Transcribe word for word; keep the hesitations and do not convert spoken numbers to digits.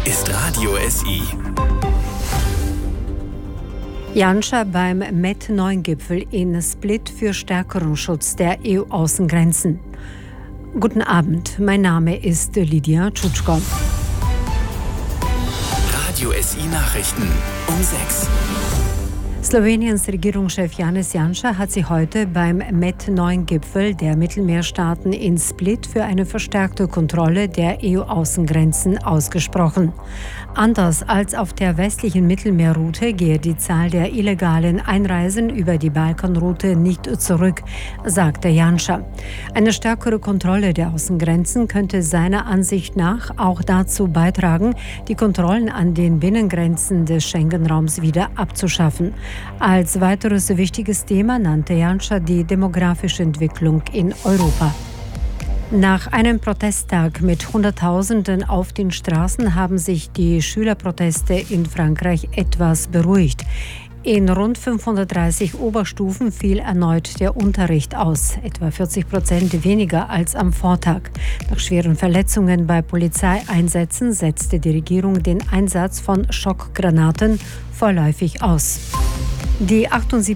ist Radio S I. Janša beim Met neun Gipfel in Split für stärkeren Schutz der E U-Außengrenzen. Guten Abend, mein Name ist Lydia Tschutschko. Radio S I Nachrichten um sechs. Sloweniens Regierungschef Janez Janša hat sich heute beim Met neun Gipfel der Mittelmeerstaaten in Split für eine verstärkte Kontrolle der E U-Außengrenzen ausgesprochen. Anders als auf der westlichen Mittelmeerroute gehe die Zahl der illegalen Einreisen über die Balkanroute nicht zurück, sagte Janša. Eine stärkere Kontrolle der Außengrenzen könnte seiner Ansicht nach auch dazu beitragen, die Kontrollen an den Binnengrenzen des Schengen-Raums wieder abzuschaffen. Als weiteres wichtiges Thema nannte Janša die demografische Entwicklung in Europa. Nach einem Protesttag mit Hunderttausenden auf den Straßen haben sich die Schülerproteste in Frankreich etwas beruhigt. In rund fünfhundertdreißig Oberstufen fiel erneut der Unterricht aus, etwa vierzig Prozent weniger als am Vortag. Nach schweren Verletzungen bei Polizeieinsätzen setzte die Regierung den Einsatz von Schockgranaten vorläufig aus. Die